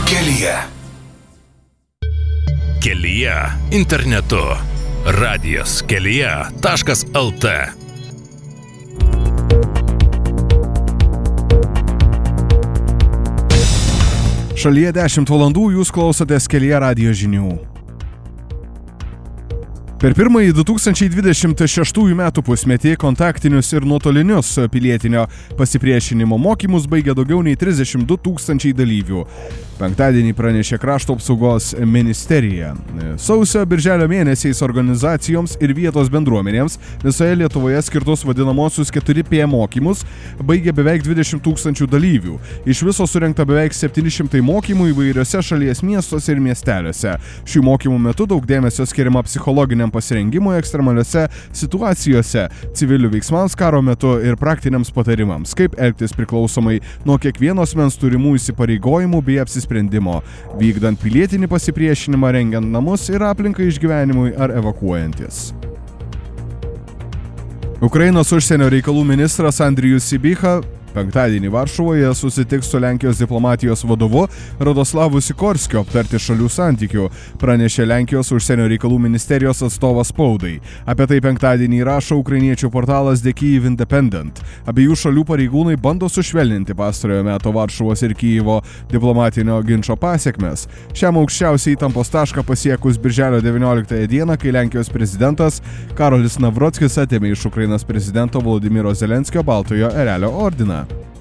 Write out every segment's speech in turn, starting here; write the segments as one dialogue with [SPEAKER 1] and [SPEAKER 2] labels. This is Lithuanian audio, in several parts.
[SPEAKER 1] Kelyje.
[SPEAKER 2] Kelyje internetu. Radijas kelyje.lt.
[SPEAKER 3] Šalyje 10 valandų jūs klausotės Kelyje radijo žinių. Per pirmąjį 2026 metų pusmetį kontaktinius ir nuotolinius pilietinio pasipriešinimo mokymus baigė daugiau nei 32 tūkstančiai dalyvių. Penktadienį pranešė Krašto apsaugos ministerija. Sausio-birželio mėnesiais organizacijoms ir vietos bendruomenėms visoje Lietuvoje skirtus vadinamosius 4P mokymus baigė beveik 20 tūkstančių dalyvių. Iš viso surinkta beveik 700 mokymų įvairiose šalies miestuose ir miesteliuose. Šių mokymų metu daug dėmesio skiriama psichologiniam pasirengimui ekstremaliose situacijose, civilių veiksmams karo metu ir praktiniams patarimams, kaip elgtis priklausomai nuo kiekvieno asmens turimų įsipareigojimų bei apsisprendimo, vykdant pilietinį pasipriešinimą, rengiant namus ir aplinką išgyvenimui ar evakuojantis. Ukrainos užsienio reikalų ministras Andrijus Sybiha penktadienį Varšuvoje susitiks su Lenkijos diplomatijos vadovu Radoslavu Sikorskiu aptarti šalių santykių, pranešė Lenkijos užsienio reikalų ministerijos atstovas spaudai. Apie tai penktadienį rašo ukrainiečių portalas The Kyiv Independent. Abiejų šalių pareigūnai bando sušvelninti pastarojo meto Varšuvos ir Kijevo diplomatinio ginčo pasekmes. Šiam aukščiausiai įtampos tašką pasiekus birželio 19 dieną, kai Lenkijos prezidentas Karolis Navrockis atėmė iš Ukrainos prezidento Volodymyro Zelenskio Baltojo erelio ordiną.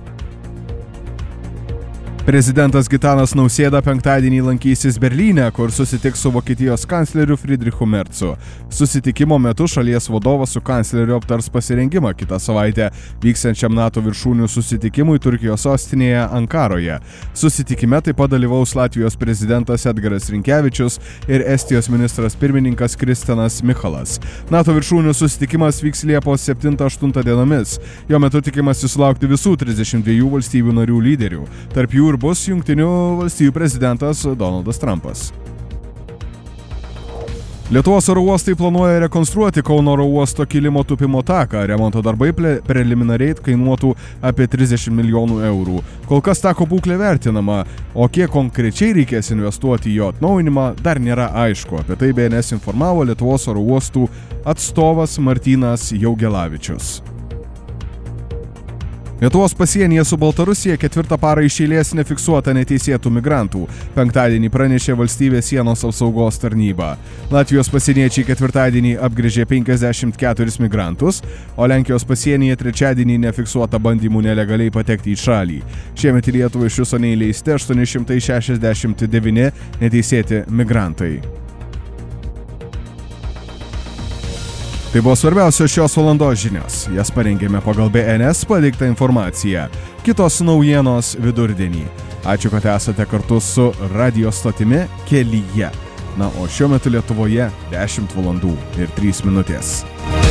[SPEAKER 3] Prezidentas Gitanas Nausėda penktadienį lankysis Berlyne, kur susitiks su Vokietijos kancleriu Friedrichu Mercu. Susitikimo metu šalies vadovas su kancleriu aptars pasirengimą kitą savaitę vyksiančiam NATO viršūnių susitikimui Turkijos sostinėje Ankaroje. Susitikime taip pat dalyvaus Latvijos prezidentas Edgaras Rinkevičius ir Estijos ministras pirmininkas Kristianas Michalas. NATO viršūnių susitikimas vyks Liepos 7-8 dienomis. Jo metu tikimasi sulaukti visų 32 valstybių narių lyderių. Tarp jų bus Jungtinių valstijų prezidentas Donaldas Trumpas. Lietuvos oro uostai planuoja rekonstruoti Kauno oro uosto kilimo tūpimo taką. Remonto darbai preliminariai kainuotų apie 30 milijonų eurų. Kol kas tako būklė vertinama, o kiek konkrečiai reikės investuoti į jo atnaujinimą, dar nėra aišku. Apie tai BNS informavo Lietuvos oro uostų atstovas Martynas Jaugelavičius. Lietuvos pasienyje su Baltarusija 4 parą iš eilės nefiksuota neteisėtų migrantų. Penktadienį pranešė valstybės sienos apsaugos tarnyba. Latvijos pasieniečiai ketvirtadienį apgręžė 54 migrantus, o Lenkijos pasienyje trečiadienį nefiksuota bandymų nelegaliai patekti į šalį. Šiemet į Lietuvą iš viso neįleisti 869 neteisėti migrantai. Tai buvo svarbiausios šios valandos žinios. Jas parengėme pagal BNS pateiktą informaciją. Kitos naujienos vidurdienį. Ačiū, kad esate kartu su radijo stotimi Kelyje. Na, o šiuo metu Lietuvoje 10 valandų ir 3 minutės.